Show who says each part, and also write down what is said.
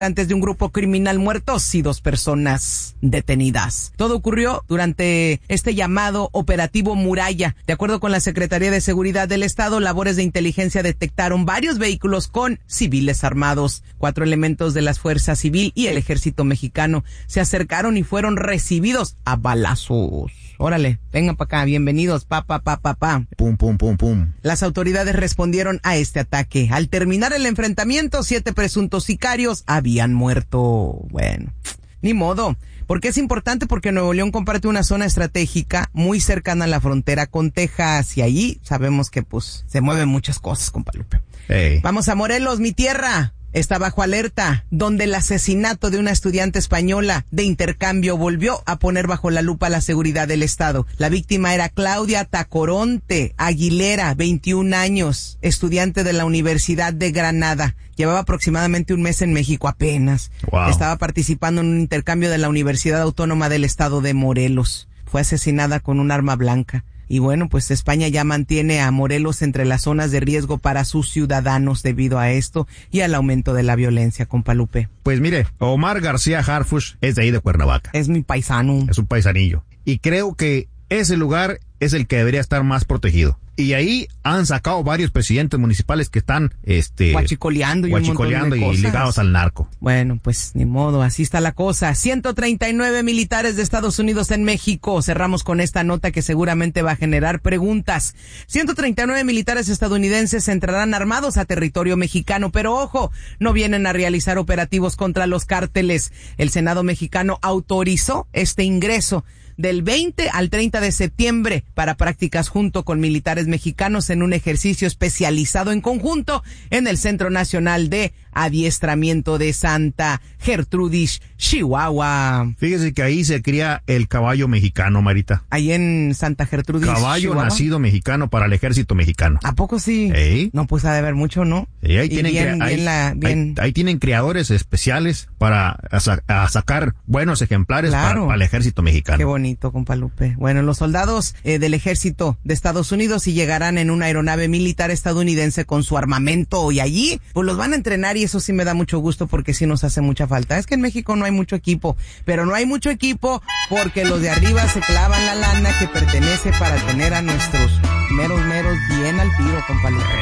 Speaker 1: antes de un grupo criminal muertos y 2 personas detenidas. Todo ocurrió durante este llamado Operativo Muralla. De acuerdo con la Secretaría de Seguridad del Estado, labores de inteligencia detectaron varios vehículos con civiles armados. 4 elementos de la Fuerza Civil y el Ejército Mexicano se acercaron y fueron recibidos a balazos. Órale, vengan para acá, bienvenidos, pa.
Speaker 2: Pum, pum, pum, pum.
Speaker 1: Las autoridades respondieron a este ataque. Al terminar el enfrentamiento, 7 presuntos sicarios habían muerto. Bueno, ni modo. ¿Por qué es importante? Porque Nuevo León comparte una zona estratégica muy cercana a la frontera con Texas y allí sabemos que pues se mueven muchas cosas, compa Lupe.
Speaker 2: Hey.
Speaker 1: Vamos a Morelos, mi tierra. Está bajo alerta, donde el asesinato de una estudiante española de intercambio volvió a poner bajo la lupa la seguridad del Estado. La víctima era Claudia Tacoronte Aguilera, 21 años, estudiante de la Universidad de Granada. Llevaba aproximadamente un mes en México apenas.
Speaker 2: Wow.
Speaker 1: Estaba participando en un intercambio de la Universidad Autónoma del Estado de Morelos. Fue asesinada con un arma blanca. Y bueno, pues España ya mantiene a Morelos entre las zonas de riesgo para sus ciudadanos debido a esto y al aumento de la violencia, compa Lupe.
Speaker 2: Pues mire, Omar García Harfuch es de ahí de Cuernavaca.
Speaker 1: Es mi paisano.
Speaker 2: Es un paisanillo. Y creo que ese lugar es el que debería estar más protegido. Y ahí han sacado varios presidentes municipales que están
Speaker 1: guachicoleando y
Speaker 2: ligados al narco.
Speaker 1: Bueno, pues ni modo, así está la cosa. 139 militares de Estados Unidos en México. Cerramos con esta nota que seguramente va a generar preguntas. 139 militares estadounidenses entrarán armados a territorio mexicano, pero ojo, no vienen a realizar operativos contra los cárteles. El Senado mexicano autorizó este ingreso del 20 al 30 de septiembre para prácticas junto con militares mexicanos en un ejercicio especializado en conjunto en el Centro Nacional de Adiestramiento de Santa Gertrudis, Chihuahua.
Speaker 2: Fíjese que ahí se cría el caballo mexicano, Marita.
Speaker 1: Ahí en Santa Gertrudis,
Speaker 2: caballo
Speaker 1: Chihuahua.
Speaker 2: Nacido mexicano para el ejército mexicano.
Speaker 1: ¿A poco sí?
Speaker 2: ¿Eh?
Speaker 1: No, pues ha de haber mucho, ¿no?
Speaker 2: Sí, ahí tienen criadores especiales para sacar buenos ejemplares para el ejército mexicano.
Speaker 1: Qué bonito, compa Lupe. Bueno, los soldados del ejército de Estados Unidos sí llegarán en una aeronave militar estadounidense con su armamento y allí pues los van a entrenar y eso sí me da mucho gusto porque sí nos hace mucha falta. Es que en México no hay mucho equipo, pero no hay mucho equipo porque los de arriba se clavan la lana que pertenece para tener a nuestros meros bien al tiro, compa Lupe.